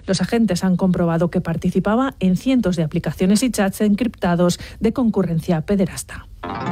Los agentes han comprobado que participaba en cientos de aplicaciones y chats encriptados de concurrencia pederasta.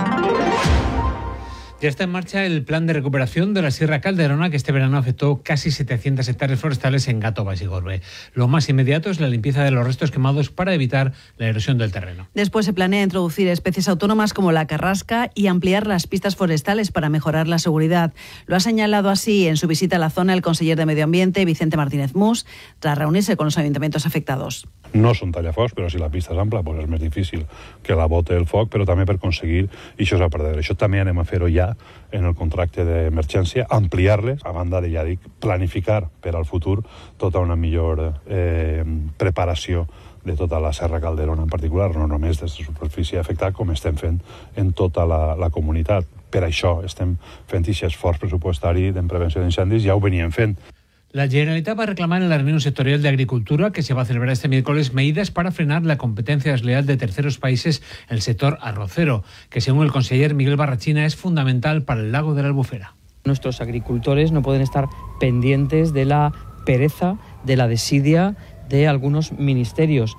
Ya está en marcha el plan de recuperación de la Sierra Calderona, que este verano afectó casi 700 hectáreas forestales en Gato Basigorbe. Lo más inmediato es la limpieza de los restos quemados para evitar la erosión del terreno. Después se planea introducir especies autónomas como la carrasca y ampliar las pistas forestales para mejorar la seguridad. Lo ha señalado así en su visita a la zona el conseller de Medio Ambiente, Vicente Martínez Mus, tras reunirse con los ayuntamientos afectados. No són tallafocs, però si la pista és ampla doncs és més difícil que la bote el foc, però també per aconseguir això és a perdre. Això també anem a fer-ho ja en el contracte d'emergència, ampliar-les, a banda de, ja dic, planificar per al futur tota una millor preparació de tota la Serra Calderona en particular, no només des de superfície afectada, com estem fent en tota la comunitat. Per això estem fent aquest esforç pressupostari en prevenció d'incendis, ja ho veníem fent. La Generalitat va a reclamar en la reunión sectorial de Agricultura, que se va a celebrar este miércoles, medidas para frenar la competencia desleal de terceros países en el sector arrocero, que según el conseller Miguel Barrachina es fundamental para el lago de la Albufera. Nuestros agricultores no pueden estar pendientes de la pereza, de la desidia de algunos ministerios.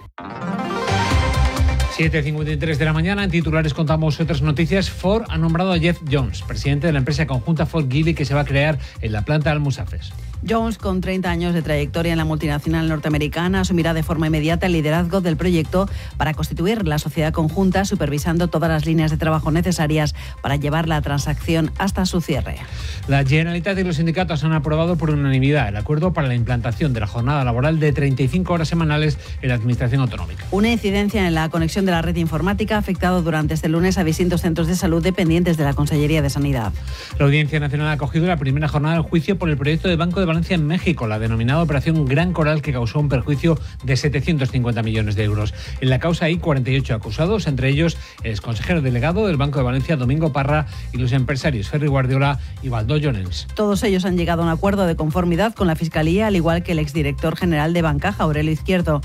7:53 de la mañana, en titulares contamos otras noticias. Ford ha nombrado a Jeff Jones, presidente de la empresa conjunta Ford-Geely, que se va a crear en la planta de Almusafes. Jones, con 30 años de trayectoria en la multinacional norteamericana, asumirá de forma inmediata el liderazgo del proyecto para constituir la sociedad conjunta, supervisando todas las líneas de trabajo necesarias para llevar la transacción hasta su cierre. La Generalitat y los sindicatos han aprobado por unanimidad el acuerdo para la implantación de la jornada laboral de 35 horas semanales en la Administración autonómica. Una incidencia en la conexión de la red informática ha afectado durante este lunes a distintos centros de salud dependientes de la Consellería de Sanidad. La Audiencia Nacional ha acogido la primera jornada del juicio por el proyecto de Banco de Valencia en México, la denominada Operación Gran Coral, que causó un perjuicio de 750 millones de euros. En la causa hay 48 acusados, entre ellos el exconsejero delegado del Banco de Valencia, Domingo Parra, y los empresarios Ferri Guardiola y Baldó Llorens. Todos ellos han llegado a un acuerdo de conformidad con la Fiscalía, al igual que el exdirector general de Bancaja, Aurelio Izquierdo.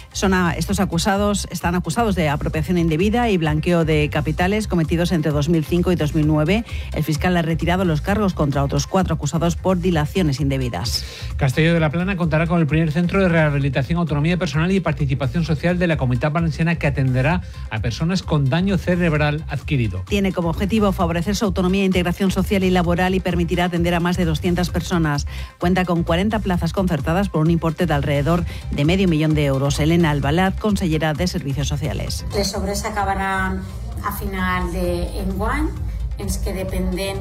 Estos acusados están acusados de apropiación indebida y blanqueo de capitales cometidos entre 2005 y 2009. El fiscal ha retirado los cargos contra otros 4 acusados por dilaciones indebidas. Castelló de la Plana contará con el primer centro de rehabilitación, autonomía personal y participación social de la Comunidad Valenciana, que atenderá a personas con daño cerebral adquirido. Tiene como objetivo favorecer su autonomía, integración social y laboral y permitirá atender a más de 200 personas. Cuenta con 40 plazas concertadas por un importe de alrededor de $500.000 euros. Elena Albalat, consellera de Servicios Sociales. Les obres s'acabaran a final d'enguany, ens que dependent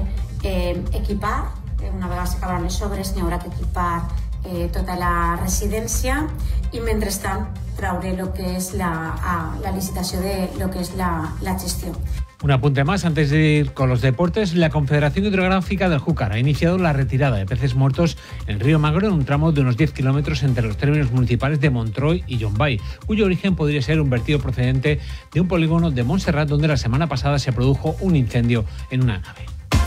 equipar. Una vegada s'acabaran les obres n'hi haurà que equipar tota la residència i mentrestant traure lo que és la licitació de lo que és la gestió. Un apunte más antes de ir con los deportes. La Confederación Hidrográfica del Júcar ha iniciado la retirada de peces muertos en el río Magro en un tramo de unos 10 kilómetros entre los términos municipales de Montroi y Llombai, cuyo origen podría ser un vertido procedente de un polígono de Montserrat, donde la semana pasada se produjo un incendio en una nave.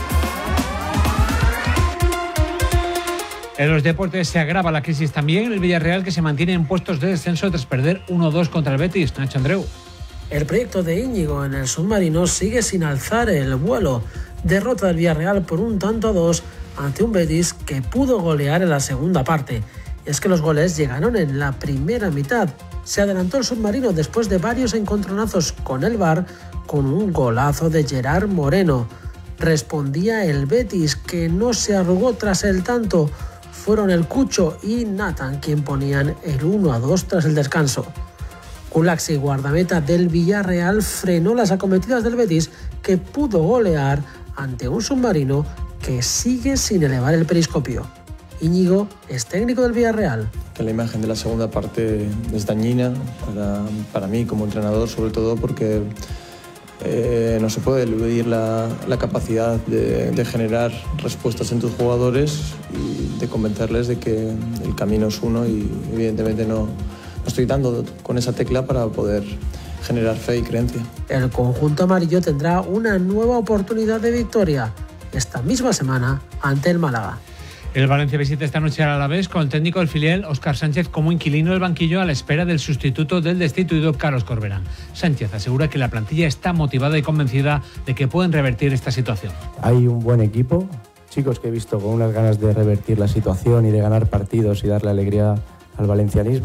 En los deportes se agrava la crisis también en el Villarreal, que se mantiene en puestos de descenso tras perder 1-2 contra el Betis. Nacho Andreu. El proyecto de Íñigo en el submarino sigue sin alzar el vuelo. Derrota del Villarreal por 1-2 ante un Betis que pudo golear en la segunda parte. Y es que los goles llegaron en la primera mitad. Se adelantó el submarino después de varios encontronazos con el VAR, con un golazo de Gerard Moreno. Respondía el Betis, que no se arrugó tras el tanto. Fueron el Cucho y Nathan quien ponían el 1-2 tras el descanso. Gulaxi, guardameta del Villarreal, frenó las acometidas del Betis, que pudo golear ante un submarino que sigue sin elevar el periscopio. Íñigo es técnico del Villarreal. Que la imagen de la segunda parte es dañina para mí como entrenador, sobre todo porque no se puede eludir la capacidad de generar respuestas en tus jugadores y de convencerles de que el camino es uno, y evidentemente no estoy dando con esa tecla para poder generar fe y creencia. El conjunto amarillo tendrá una nueva oportunidad de victoria esta misma semana ante el Málaga. El Valencia visita esta noche al Alavés con el técnico del filial, Óscar Sánchez, como inquilino del banquillo a la espera del sustituto del destituido Carlos Corberán. Sánchez asegura que la plantilla está motivada y convencida de que pueden revertir esta situación. Hay un buen equipo, chicos que he visto con unas ganas de revertir la situación y de ganar partidos y darle alegría al valencianismo.